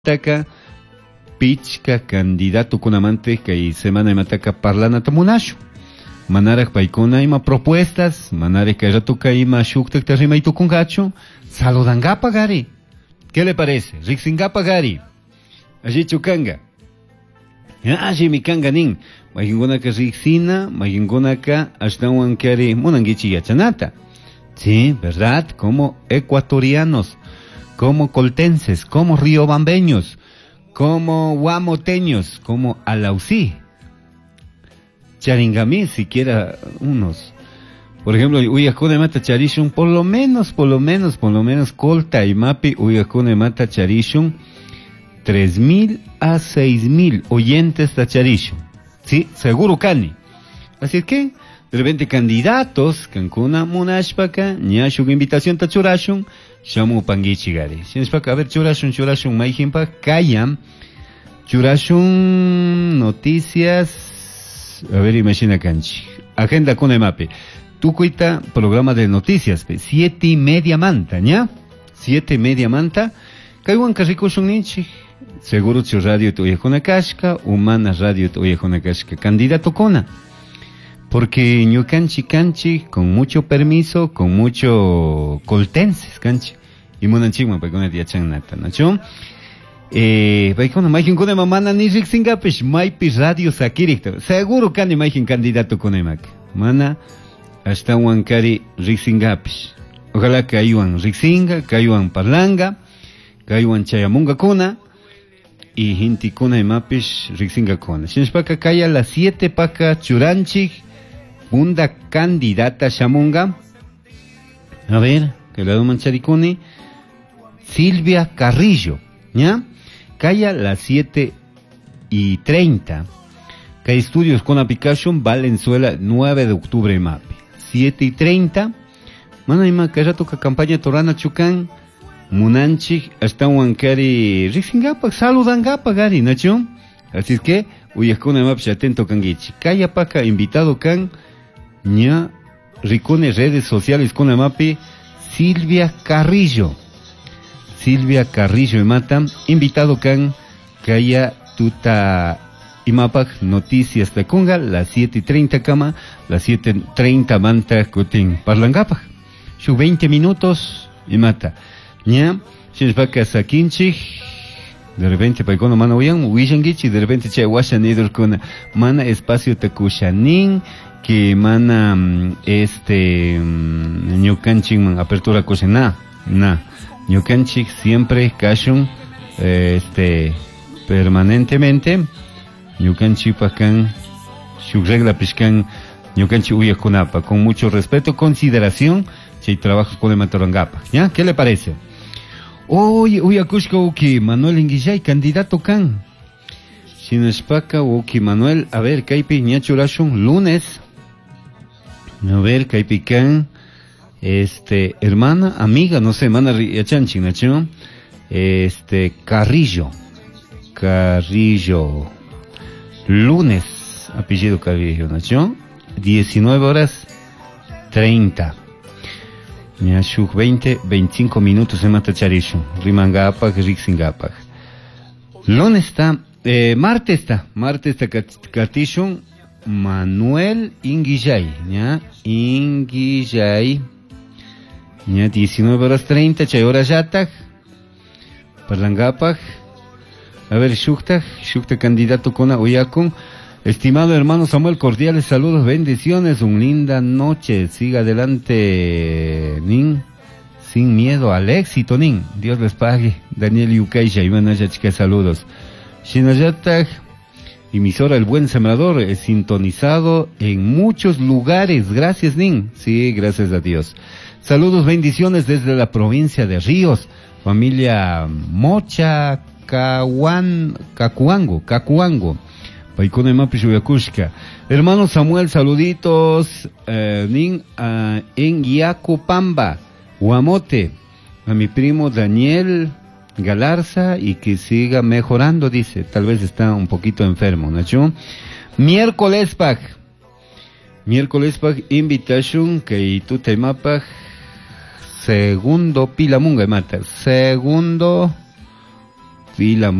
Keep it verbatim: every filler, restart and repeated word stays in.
Taka pichka candidato kunamante kay semana mataka parlana munashu. Manarek paikuna ima propuestas, manarek kayatuka ima shuktek tarima itukungachu, saludangapa gari. ¿Qué le parece? Rixingapa gari. Allí chukanga. Allí mi kanga nin. Maginguna ka rixina, maginguna ka ashtawan kari munangichi yachanata. Sí, ¿verdad? Como ecuatorianos, como coltenses, como riobambeños, como guamoteños, como alausí, charingamí, siquiera unos. Por ejemplo, Uyakune mata charishun, por lo menos, por lo menos, por lo menos, colta y mapi, Uyakune mata charishun, tres mil a seis mil oyentes de charishun. Sí, seguro cani. Así que, de repente, candidatos, Cancuna, Munashpaka, Nyashuk, invitación ta churashun, Shamu pangichi gari. Shinshpaka, a ver, churashun, churashun, maijimpa, kayam, churashun, noticias, a ver, imagina canchi. Agenda con emape. Tu cuita, programa de noticias, pe, siete y media manta, ¿ya? Siete y media manta, kayuan karikushun ninchi. Seguro tu radio tu oyekona kashka, humana radio tu oyekona kashka, candidato kona. Porque ñu canchi canchi, con mucho permiso, con mucho coltenses, canchi. Y monanchima, pa con el diachan nata, ¿no? Eh, pa con imagine con mamana ni rixingapish, maipi radio sakirik. Seguro can imagine candidato con emak. Mana, hasta huancari rixingapish. Ojalá que ayuan rixinga, que ayuan parlang, que ayuan chayamunga kuna. Y hinti kuna emapish rixinga kuna. Shinshpaka kaya las siete paka churanchik. Unda candidata Shamunga. A ver, que le doy mancharicuni. Silvia Carrillo. ¿Ya? Calla las siete y treinta. Que estudios con aplicación Valenzuela nueve de octubre mapi. siete y treinta. Mana ima que ya toca campaña Torana Chucan. Munanchik hasta Huancari. Rixingapa, saludangapa gari, ¿nacho? Así es que, uyakuna mapi atento kangichi. Calla paca invitado can. Ña ricone redes sociales con la mapi Silvia Carrillo. Silvia Carrillo y mata invitado can kaya tuta imapak noticias de conga las siete y treinta cama las siete y treinta manta cotin parlangapa su veinte minutos y mata ña shinspaka sakinchi de repente pa icono mano uyan wishangichi de repente che washan idol con mana espacio takushanin que mana este ñukanchik apertura cocina na ñukanchik siempre kashun este permanentemente ñukanchik pakan su regla piscan ñukanchik uyakunapa con mucho respeto consideración si trabajos con el matorangapa ya qué le parece oye uyakushka uki Manuel Inguillay candidato can Sinashpaka uki Manuel a ver kaipi ñachurashun lunes. A ver, Caipican, este, hermana, amiga, no sé, mana Riachanchin, ¿no? Este, Carrillo, Carrillo, lunes, apellido Carrillo, ¿no? diecinueve horas treinta. Ñashuk veinte, veinticinco minutos en Matacharisho, Rimangapag, Rixingapag. Lunes está, eh, martes está, martes está Catishun. Manuel Inguillay, ¿ya? Inguillay, ¿ya? diecinueve horas treinta, chay horas yatak, parlangapag, a ver, shuktak, shuktak candidato con Uyakun, estimado hermano Samuel, cordiales saludos, bendiciones, una linda noche, siga adelante, nin, sin miedo al éxito, nin, Dios les pague, Daniel Yukaisha, Iván chica, saludos, shinayatak, emisora El Buen Sembrador, es sintonizado en muchos lugares. Gracias, Nin. Sí, gracias a Dios. Saludos, bendiciones desde la provincia de Ríos. Familia Mocha, Cacuan, Cacuango, Cacuango. Paikone Mapi Yuyakushka. Hermano Samuel, saluditos. Eh, Nin, uh, en Yacopamba, Guamote. A mi primo Daniel Galarza y que siga mejorando, dice, tal vez está un poquito enfermo, ¿no? Miércoles pag, miércoles pag, invitation que tú te mapas, segundo pila munga mata, segundo y la